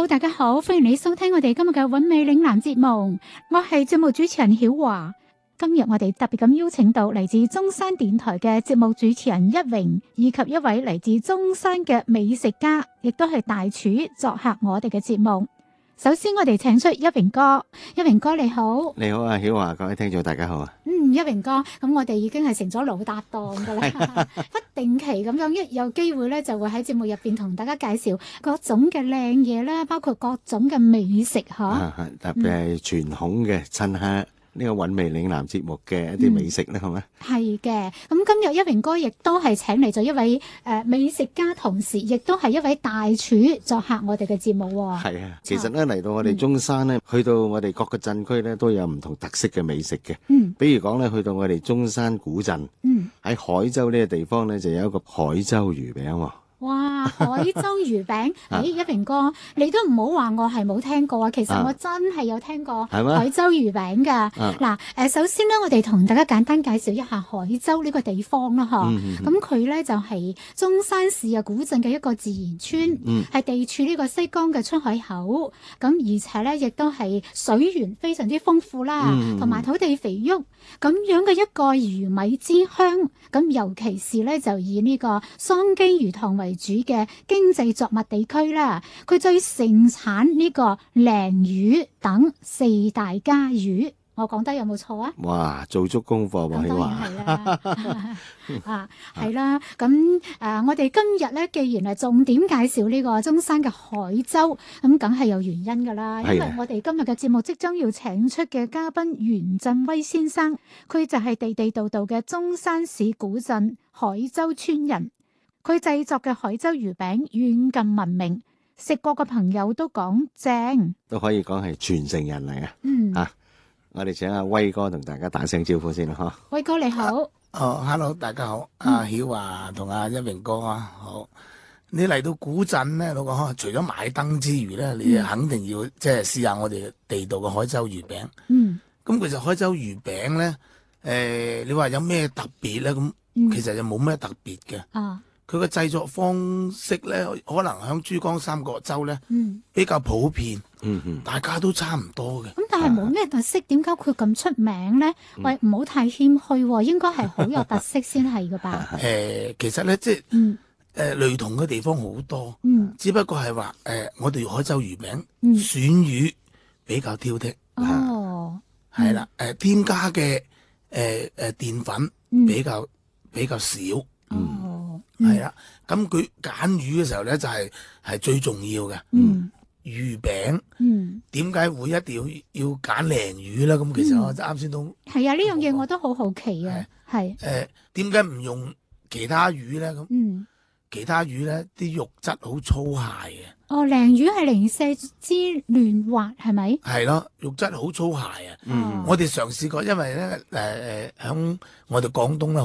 Hello， 大家好，歡迎你收聽我哋今日嘅韻味嶺南節目，我係節目主持人曉華。今日我哋特別咁邀請到嚟自中山電台嘅節目主持人一榮，以及一位嚟自中山嘅美食家，亦都係大廚作客我哋嘅節目。首先我哋請出一榮哥，一榮哥你好。 你好啊，曉華，各位聽眾大家好啊。 一榮哥，咁我哋已經係成咗老搭檔噶啦，不定期咁樣一有機會咧，就會喺節目入邊同大家介紹各種嘅靚嘢啦，包括各種嘅美食嗬。 特別係傳統嘅趁下呢個韻味嶺南節目嘅一啲美食咧，係咪？係嘅，咁今日一榮哥亦都係請嚟咗一位美食家，同時亦都係一位大廚作客我哋嘅節目。 係啊，其實咧嚟到我哋中山咧，去到我哋各個鎮區咧都有唔同特色嘅美食嘅。比如講咧，去到我哋中山古鎮，喺海州呢個地方咧就有一個海州魚餅喎。哇！ 海州魚餅，一榮哥，你都唔好話我係冇聽過啊！其實我真係有聽過海州魚餅噶。嗱，首先咧，我哋同大家簡單介紹一下海州呢個地方啦，嗬。咁佢咧就係中山市啊古鎮嘅一個自然村，係地處呢個西江嘅出海口。咁而且咧，亦都係水源非常之豐富啦，同埋土地肥沃，咁樣嘅一個魚米之鄉。咁尤其是咧，就以呢個桑基魚塘為主嘅經濟作物地區啦，佢最盛產呢個鯪魚等四大家魚。我講得有冇錯啊？ 哇，做足功課喎， 當然係啦，係啦。咁我哋今日咧，既然係重點介紹呢個中山嘅海州，咁梗係有原因噶啦。因為我哋今日嘅節目即將要請出嘅嘉賓袁振威先生，佢就係地地道道嘅中山市古鎮海州村人。佢製作嘅海州魚餅遠近聞名，食過嘅朋友都講正， 都可以講係傳承人嚟啊。我哋請阿威哥同大家打聲招呼先啦，嗬。 威哥你好。 Hello， 大家好。阿曉華同阿一榮哥啊，好。你嚟到古鎮咧，老講除咗買燈之餘咧，你肯定要即係試下我哋地道嘅海州魚餅。咁其實海州魚餅咧，你話有咩特別咧？咁其實就冇咩特別嘅。佢個製作方式咧，可能喺珠江三角洲咧，比較普遍，大家都差唔多嘅。 咁但係冇咩特色，點解佢咁出名咧？喂，唔好太謙虛，應該係好有特色先係噶吧？ 其實咧，即係類同嘅地方好多，只不過係話我哋海州魚餅選魚比較挑剔，係啦，添加嘅澱粉比較少。係啦，咁佢揀魚嘅時候咧，就係最重要嘅。魚餅，點解會一定要揀鯪魚咧？咁其實我啱先都係啊，呢樣嘢我都好好奇啊。係點解唔用其他魚咧？咁其他魚咧啲肉質好粗糙嘅。 鯪魚係零舍之嫩滑，係咪？ 係咯，肉質好粗糙啊。我哋嘗試過，因為咧響我哋廣東咧